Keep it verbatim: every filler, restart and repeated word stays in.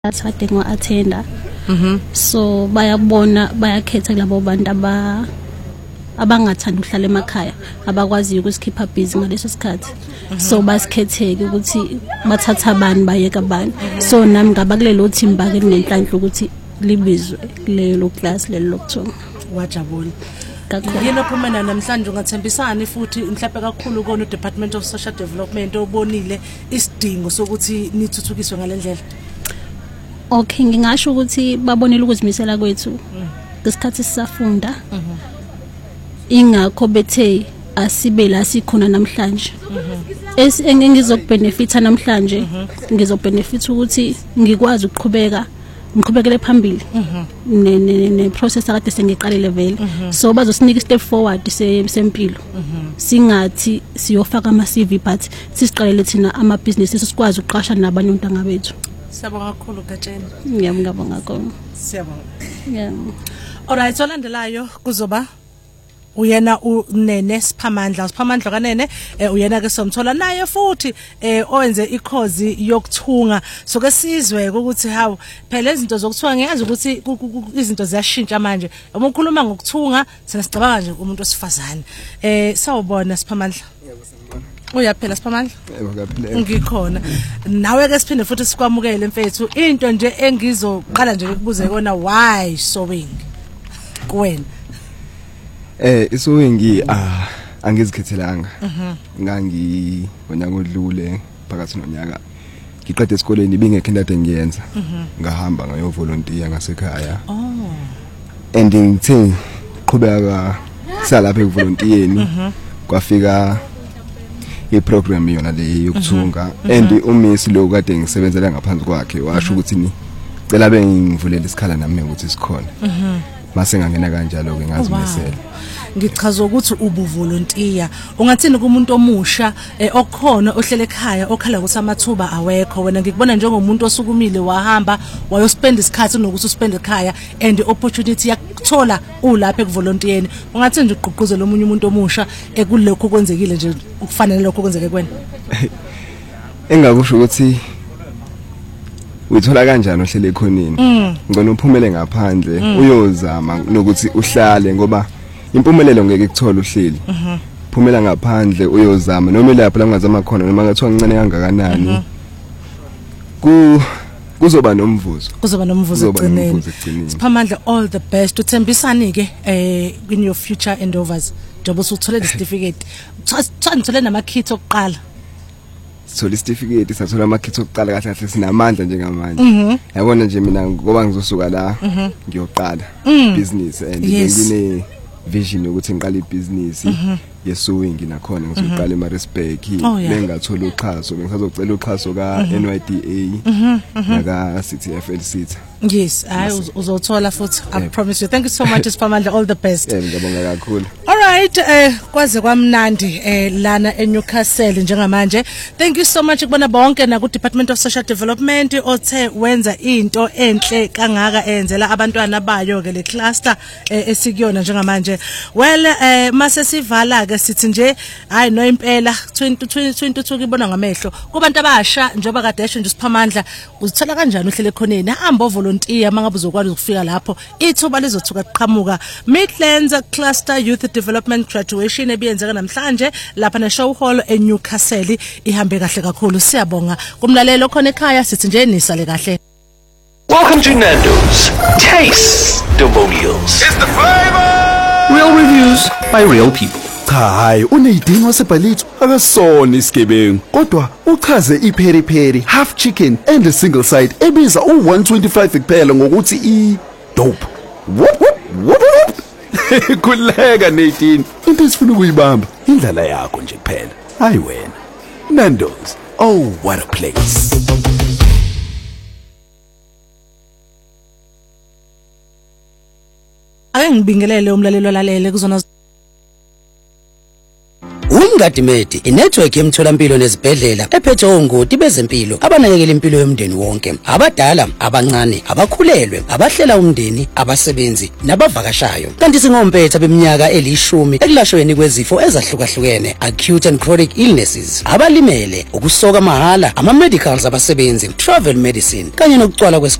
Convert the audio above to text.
athade ngo-attenda. Mhm. So bayabona bayakhetha labo bantu aba abangathanda ukuhlala emakhaya abakwaziyo ukusikhipha busy ngaleso sikhathi. So basikhetheke ukuthi bathatha abantu bayeka abantu. So nami ngabakulelo team bake kunenhlanhla ukuthi libizwe lelo class lelo lokuthunga. Wajabula. Kakhulu. Yini ophumena namhlanje ungathembisani futhi mhlawumbe kakhulu kona uDepartment of Social Development obonile isidingo sokuthi nithuthukiswe ngalendlela? Okay, ngingasho ukuthi babonile ukuzimisela kwethu ngesikhathi sisafunda. Ingakho bethe asibe la sikhona namhlanje. Engizokbenefita namhlanje ngizobenefit ukuthi ngikwazi ukuqhubeka ngiqhubekele phambili ne ne process akade sengiqalile vele. So bazosinika step forward sempilo. Singathi siyofaka ama C V but sisiqalele thina ama business esikwazi ukuqasha nabanye ontanga bethu. Siyabonga kakhulu Gatsheni. Ngiyabonga kakhulu. Siyabonga. Yeah. Alright, olandelayo kuzoba uyena uNene Siphamandla. Siphamandla kaNene eh uyena ke somthola naye futhi eh owenze ikhozi yokuthunga. So ke sizwe ukuthi hawo phela izinto zokuthunga ngiyazi ukuthi izinto ziyashintsha manje. Uma ukhuluma ngokuthunga sina sicabanga nje umuntu osifazane. Eh sawubona Siphamandla. Uyaphela Siphamandla? Yebo ngaphela. Ngikhona. Nawe ke siphinde futhi sikwamukele mfethu. Into nje engizoqala nje ukubuza yona why sewing? Kuwena. Eh isewing ah angizikhethelanga. Ngangi ngonyaka odlule phakathi nonyaka. Ngiqede esikoleni ibingekho into engiyenza. Ngahamba ngayo volunteer ngasekhaya. Oh. And ngithe qhubeka salapha evolunteering kwafika iprogram yona le yokuthunga and uMiss lo kade ngisebenzela ngaphansi kwakhe washo ukuthi ni cela bengivulele isikhala nami ukuthi sikhona. Mase ngangena kanjalo ke ngazimisela. Ngichaza ukuthi ubu volunteer ungathini kumuntu omusha okukhona ohlele ekhaya okhala ukuthi amathuba awekho wena ngikubona njengomuntu osukumile wahamba wayospend isikhathi nokuthi uspend ekhaya and opportunity yakuthola ulapha ekuvolunteering ungathini nje uqhuquzela omunye umuntu omusha ekulokho kwenzekile nje ukufanele lokho kwenzeke kwena? Engakusho ukuthi uyithola kanjani ohlele ekhonini ngona uphumele ngaphandle uyozama nokuthi uhlale ngoba impumelelo ngeke ikuthola uhleli. Phumela ngaphandle uyozama noma lapho la ungazama khona noma ngathiwa ngincane kangakanani ku kuzoba nomvuzo kuzoba nomvuzo egcineni. Siphamandla all the best uthembisani ke eh in your future endeavors njengoba usuthole the certificate uthole nama kits okuqala. Sithola certificate sathola ama kits okuqala kahle kahle sinamandla njengamanje. Yabona nje mina ngoba ngizosuka la ngiyoqala business and ngine vision ukuthi ngiqale ibusiness yesewing nakhona ngizoqala eMaritzburg bengathola uxhaso bengisazocela uxhaso ka N Y D A naka C T F L C. Yes, I uzothola futhi. I promise you. Thank you so much Siphamandla, all the best. Eh ngiyabonga kakhulu. All right, eh kwaze kwamnandi eh lana eNewcastle njengamanje. Thank you so much kubona bonke na ku Department of Social Development othe wenza into enhle kangaka enzela abantwana bayo ke le cluster esikuyona njengamanje. Well eh mase sivala ke sithi nje hayi no impela twenty twenty-two kibona ngamehlo kubantu abasha njoba kade esho nje Siphamandla uzithola kanjani uhlele ekhoneni hamba volunteer mangabe uzokwazi ukufika lapho ithuba lizothuka qhamuka Midlands Cluster Youth Development Graduation ebiyenzeka namhlanje lapha na Show Hall eNewcastle ihambe kahle kakhulu. Siyabonga kumlalelo khona ekhaya sithi nje nisale kahle. Welcome to Nando's Taste the Meals. It's the flavor. Real reviews by real people. Cha hayi uneyidingo wasebhalitho akasona isigebengu kodwa uchaze ipheri pheri half chicken and a single side ebiza u one twenty-five kuphela ngokuthi I dope. Whoop whoop whoop. Kuleka Nadine into esifuna ukuyibamba indlela yakho nje kuphela hayi wena. Nando's, oh what a place. Ake ngibingelele umlalelo lalele kuzona Umngadi Medi inetwork yemtholampilo nezibhedlela ephethe ongoti bezempilo abanakekela impilo yomndeni wonke, abadala, abancane, abakhulelwe, abahlela umndeni, abasebenzi nabavakashayo. Kanti singompetha beminyaka elishumi ekulashweni kwezifo ezahlukahlukene, acute and chronic illnesses, abalimele, ukusoka mahala, ama medicals abasebenzi, travel medicine kanye nokucwala